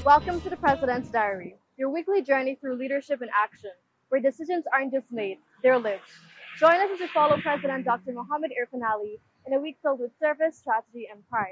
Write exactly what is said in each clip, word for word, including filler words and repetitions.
Welcome to the President's Diary, your weekly journey through leadership in action, where decisions aren't just made, they're lived. Join us as we follow President Doctor Mohamed Irfaan Ali in a week filled with service, strategy, and pride.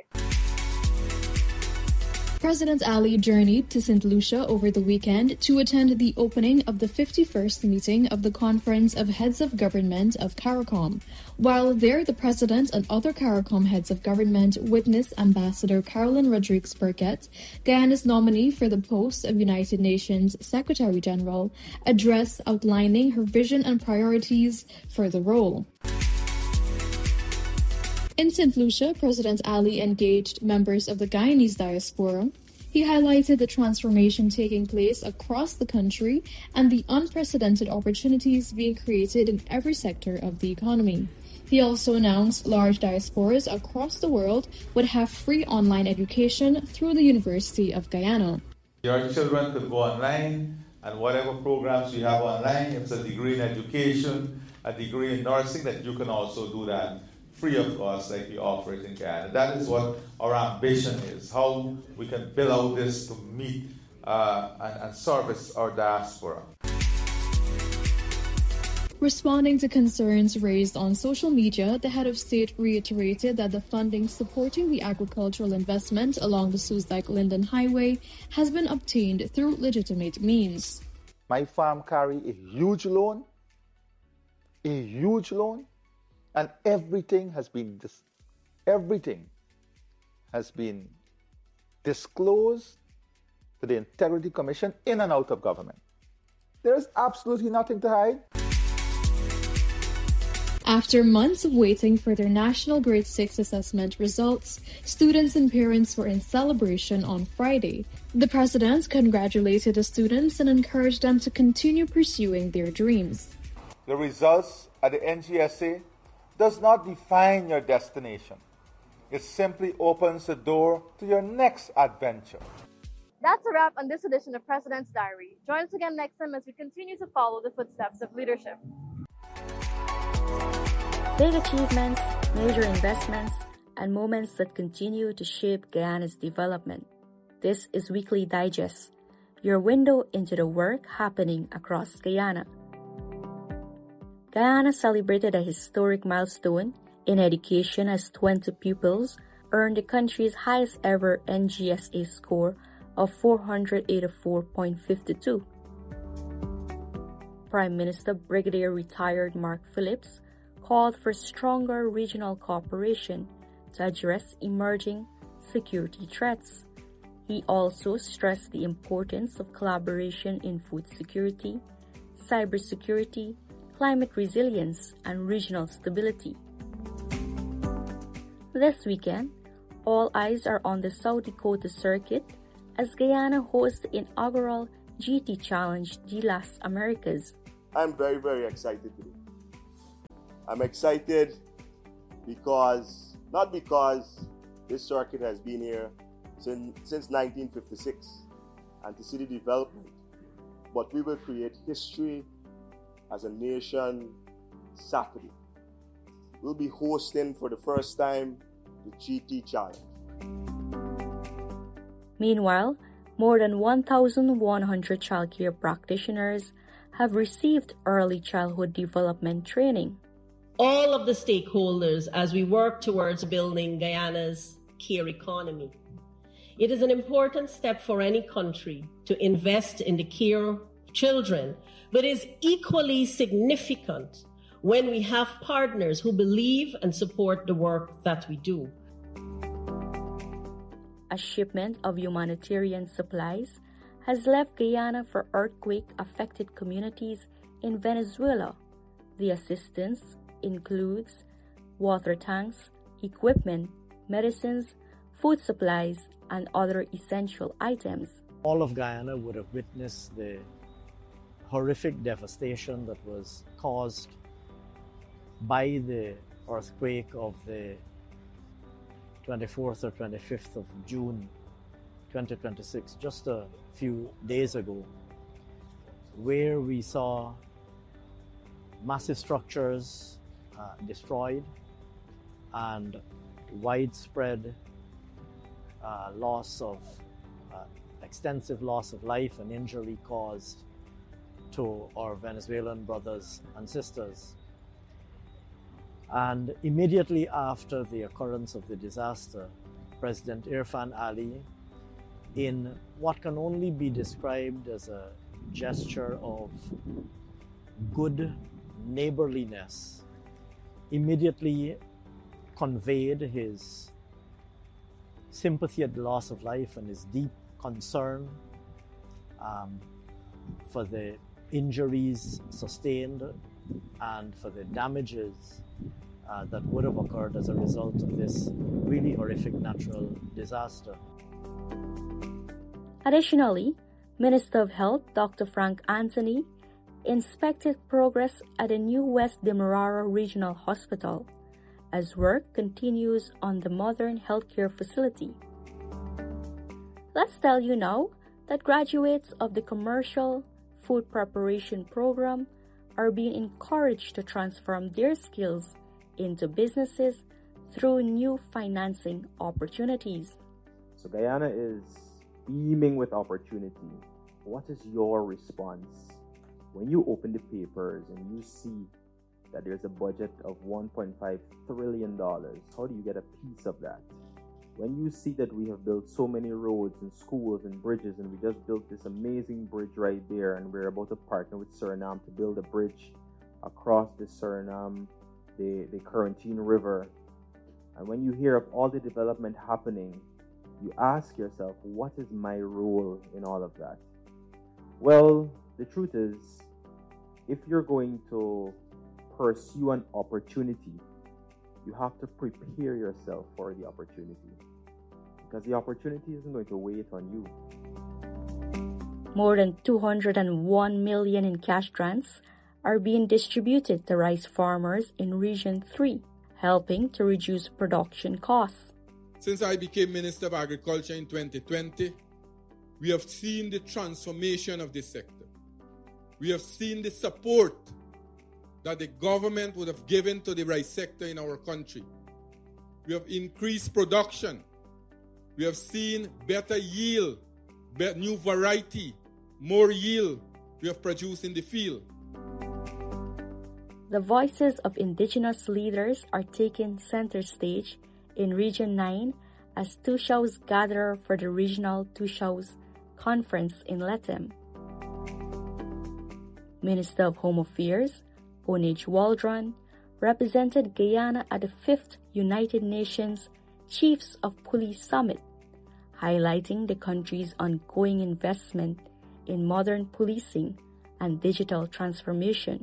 President Ali journeyed to Saint Lucia over the weekend to attend the opening of the fifty-first meeting of the Conference of Heads of Government of CARICOM. While there, the President and other CARICOM heads of government witnessed Ambassador Carolyn Rodriguez Burkett, Guyana's nominee for the post of United Nations Secretary General, address outlining her vision and priorities for the role. In Saint Lucia, President Ali engaged members of the Guyanese diaspora. He highlighted the transformation taking place across the country and the unprecedented opportunities being created in every sector of the economy. He also announced large diasporas across the world would have free online education through the University of Guyana. Your children could go online, and whatever programs you have online, if it's a degree in education, a degree in nursing, that you can also do that free of cost like we offer it in Guyana. That is what our ambition is, how we can build out this to meet uh, and, and service our diaspora. Responding to concerns raised on social media, the head of state reiterated that the funding supporting the agricultural investment along the Suzdijk-Linden Highway has been obtained through legitimate means. My farm carry a huge loan, a huge loan, and everything has been dis- everything has been disclosed to the Integrity Commission in and out of government. There is absolutely nothing to hide. After months of waiting for their national grade six assessment results, students and parents were in celebration on Friday. The president congratulated the students and encouraged them to continue pursuing their dreams. The results at the N G S A does not define your destination. It simply opens the door to your next adventure. That's a wrap on this edition of President's Diary. Join us again next time as we continue to follow the footsteps of leadership. Big achievements, major investments, and moments that continue to shape Guyana's development. This is Weekly Digest, your window into the work happening across Guyana. Guyana celebrated a historic milestone in education as twenty pupils earned the country's highest ever N G S A score of four hundred eighty-four point five two. Prime Minister Brigadier Retired Mark Phillips called for stronger regional cooperation to address emerging security threats. He also stressed the importance of collaboration in food security, cybersecurity, climate resilience, and regional stability. This weekend, all eyes are on the South Dakota circuit as Guyana hosts the inaugural G T Challenge G L A S Americas. I'm very, very excited today. I'm excited because, not because this circuit has been here since, since nineteen fifty-six and to see the development, but we will create history as a nation Saturday. We'll be hosting for the first time the G T Challenge. Meanwhile, more than one thousand one hundred childcare practitioners have received early childhood development training. All of the stakeholders as we work towards building Guyana's care economy. It is an important step for any country to invest in the care of children, but is equally significant when we have partners who believe and support the work that we do. A shipment of humanitarian supplies has left Guyana for earthquake-affected communities in Venezuela. The assistance includes water tanks, equipment, medicines, food supplies, and other essential items. All of Guyana would have witnessed the horrific devastation that was caused by the earthquake of the twenty-fourth or twenty-fifth of June twenty twenty-six, just a few days ago, where we saw massive structures uh, destroyed and widespread uh, loss of uh, extensive loss of life and injury caused to our Venezuelan brothers and sisters. And immediately after the occurrence of the disaster, President Irfan Ali, in what can only be described as a gesture of good neighborliness, immediately conveyed his sympathy at the loss of life and his deep concern um, for the injuries sustained and for the damages uh, that would have occurred as a result of this really horrific natural disaster. Additionally, Minister of Health Doctor Frank Anthony inspected progress at the new West Demerara Regional Hospital as work continues on the modern healthcare facility. Let's tell you now that graduates of the Commercial Food Preparation Program are being encouraged to transform their skills into businesses through new financing opportunities. So Guyana is beaming with opportunity. What is your response when you open the papers and you see that there's a budget of one point five trillion dollars? How do you get a piece of that? When you see that we have built so many roads and schools and bridges, and we just built this amazing bridge right there, and we're about to partner with Suriname to build a bridge across the Suriname, the, the Quarantine River. And when you hear of all the development happening, you ask yourself, what is my role in all of that? Well, the truth is, if you're going to pursue an opportunity, you have to prepare yourself for the opportunity, because the opportunity isn't going to wait on you. More than two hundred one million in cash grants are being distributed to rice farmers in Region three, helping to reduce production costs. Since I became Minister of Agriculture in twenty twenty, we have seen the transformation of this sector. We have seen the support that the government would have given to the rice sector in our country. We have increased production. We have seen better yield, better new variety, more yield we have produced in the field. The voices of indigenous leaders are taking center stage in Region nine as Tushaus gather for the regional Tushaus conference in Lethem. Minister of Home Affairs, Onage Waldron, represented Guyana at the fifth United Nations Chiefs of Police Summit, highlighting the country's ongoing investment in modern policing and digital transformation.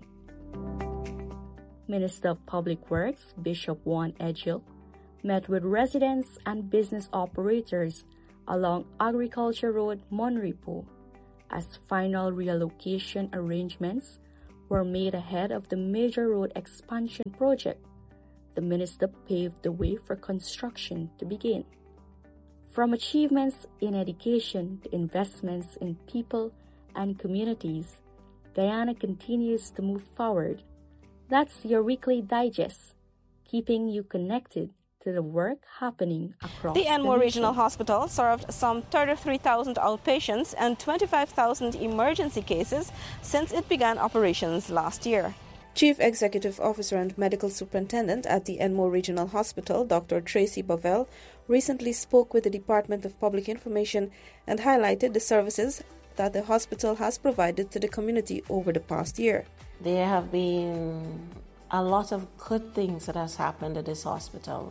Minister of Public Works, Bishop Juan Edgil, met with residents and business operators along Agriculture Road, Monrepo, as final reallocation arrangements were made ahead of the major road expansion project. The minister paved the way for construction to begin. From achievements in education to investments in people and communities, Guyana continues to move forward. That's your weekly digest, keeping you connected to the work happening across the Enmore the Regional Hospital served some thirty-three thousand outpatients and twenty-five thousand emergency cases since it began operations last year. Chief Executive Officer and Medical Superintendent at the Enmore Regional Hospital, Doctor Tracy Bovell, recently spoke with the Department of Public Information and highlighted the services that the hospital has provided to the community over the past year. There have been a lot of good things that has happened at this hospital.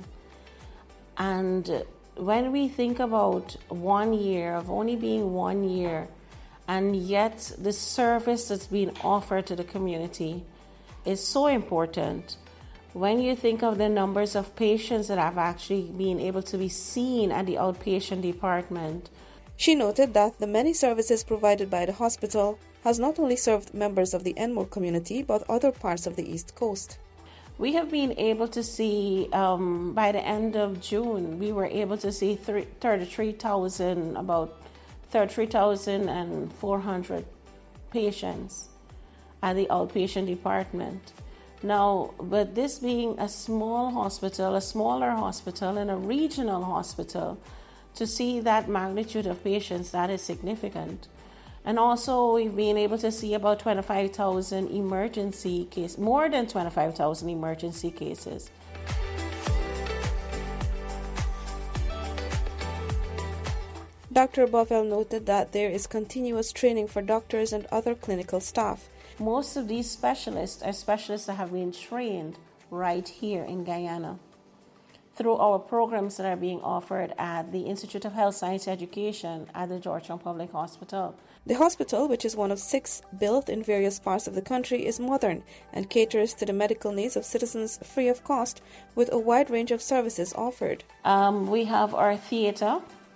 And when we think about one year, of only being one year, and yet the service that's being offered to the community is so important. When you think of the numbers of patients that have actually been able to be seen at the outpatient department. She noted that the many services provided by the hospital has not only served members of the Enmore community, but other parts of the East Coast. We have been able to see, um, by the end of June, we were able to see thirty-three thousand, about thirty-three thousand four hundred patients at the outpatient department. Now, but this being a small hospital, a smaller hospital, and a regional hospital, to see that magnitude of patients, that is significant. And also, we've been able to see about twenty-five thousand emergency cases, more than twenty-five thousand emergency cases. Doctor Bovell noted that there is continuous training for doctors and other clinical staff. Most of these specialists are specialists that have been trained right here in Guyana through our programs that are being offered at the Institute of Health Science Education at the Georgetown Public Hospital. The hospital, which is one of six built in various parts of the country, is modern and caters to the medical needs of citizens free of cost, with a wide range of services offered. Um, we have our theater.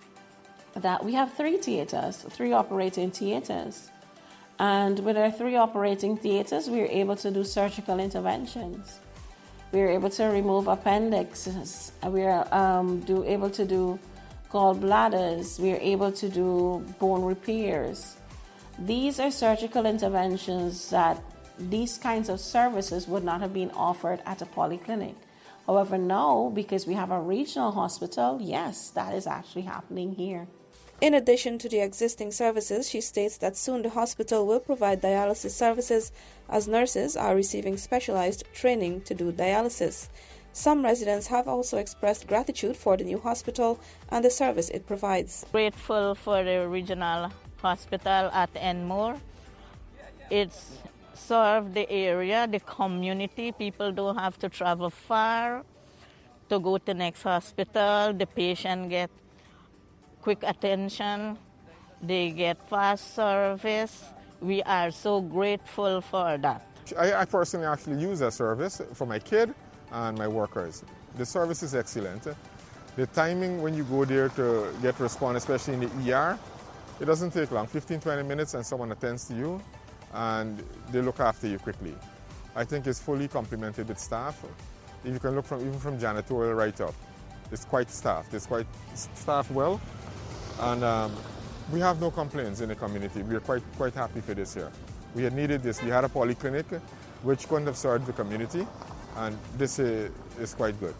That we have three theaters, three operating theaters. And with our three operating theaters, we are able to do surgical interventions. We are able to remove appendixes. We are um, do, able to do gallbladders. We are able to do bone repairs. These are surgical interventions that these kinds of services would not have been offered at a polyclinic. However, now, because we have a regional hospital, yes, that is actually happening here. In addition to the existing services, she states that soon the hospital will provide dialysis services as nurses are receiving specialized training to do dialysis. Some residents have also expressed gratitude for the new hospital and the service it provides. Grateful for the regional hospital at Enmore. It's served the area, the community. People don't have to travel far to go to the next hospital. The patient get quick attention, they get fast service. We are so grateful for that. I, I personally actually use that service for my kid and my workers. The service is excellent. The timing when you go there to get response, especially in the E R, it doesn't take long, fifteen to twenty minutes, and someone attends to you and they look after you quickly. I think it's fully complemented with staff. If you can look from even from janitorial right up, it's quite staffed. It's quite staffed well. And um, we have no complaints in the community. We are quite quite happy for this year. We had needed this. We had a polyclinic which couldn't have served the community, and this uh, is quite good.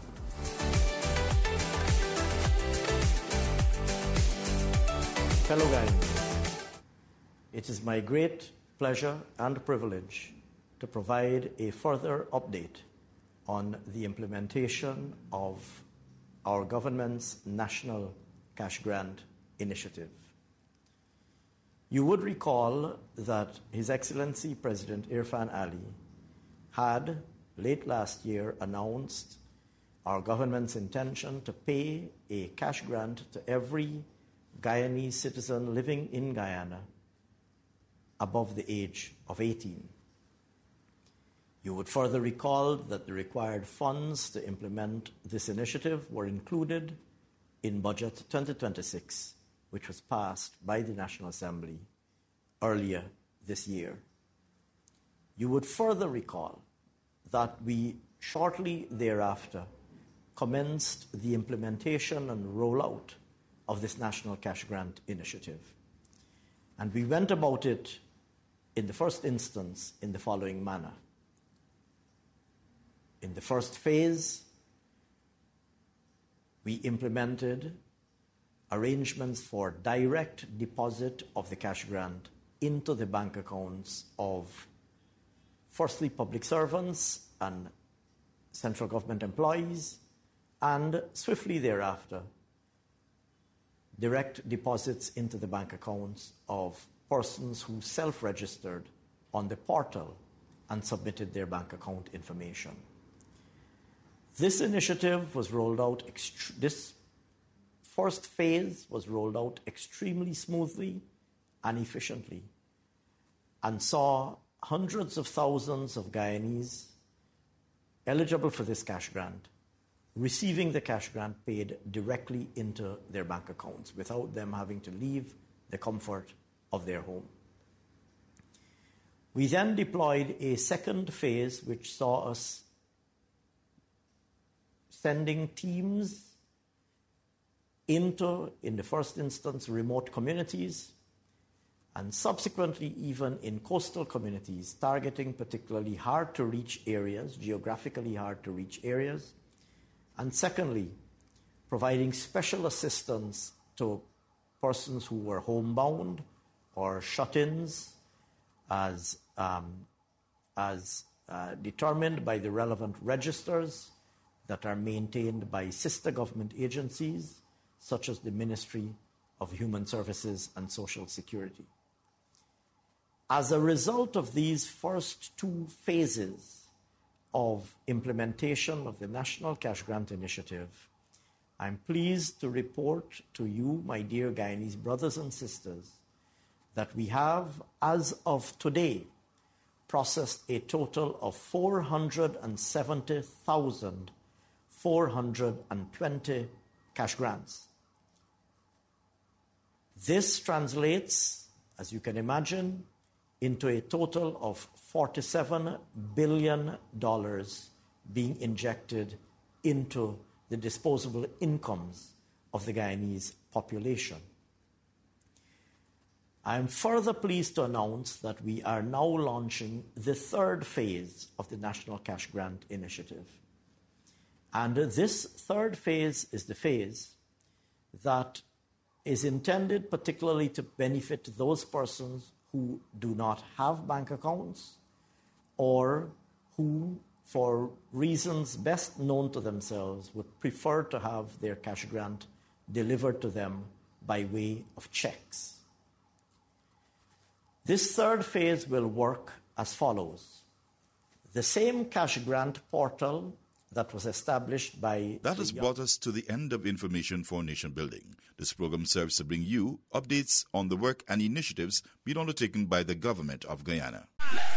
Fellow Guyanese, it is my great pleasure and privilege to provide a further update on the implementation of our government's National Cash Grant Initiative. You would recall that His Excellency President Irfaan Ali had late last year announced our government's intention to pay a cash grant to every Guyanese citizen living in Guyana above the age of eighteen. You would further recall that the required funds to implement this initiative were included in Budget twenty twenty-six, which was passed by the National Assembly earlier this year. You would further recall that we shortly thereafter commenced the implementation and rollout of this National Cash Grant Initiative. And we went about it in the first instance in the following manner. In the first phase, we implemented arrangements for direct deposit of the cash grant into the bank accounts of, firstly, public servants and central government employees, and swiftly thereafter, direct deposits into the bank accounts of persons who self-registered on the portal and submitted their bank account information. This initiative was rolled out, ext- this first phase was rolled out extremely smoothly and efficiently, and saw hundreds of thousands of Guyanese eligible for this cash grant receiving the cash grant paid directly into their bank accounts without them having to leave the comfort of their home. We then deployed a second phase which saw us sending teams into, in the first instance, remote communities, and subsequently even in coastal communities, targeting particularly hard-to-reach areas, geographically hard-to-reach areas, and secondly, providing special assistance to persons who were homebound or shut-ins as, um, as uh, determined by the relevant registers that are maintained by sister government agencies such as the Ministry of Human Services and Social Security. As a result of these first two phases of implementation of the National Cash Grant Initiative, I'm pleased to report to you, my dear Guyanese brothers and sisters, that we have, as of today, processed a total of four hundred seventy thousand four hundred twenty cash grants. This translates, as you can imagine, into a total of forty-seven billion dollars being injected into the disposable incomes of the Guyanese population. I am further pleased to announce that we are now launching the third phase of the National Cash Grant Initiative. And this third phase is the phase that is intended particularly to benefit those persons who do not have bank accounts or who, for reasons best known to themselves, would prefer to have their cash grant delivered to them by way of checks. This third phase will work as follows. The same cash grant portal that was established by... That has brought us to the end of Information for Nation Building. This program serves to bring you updates on the work and initiatives being undertaken by the government of Guyana.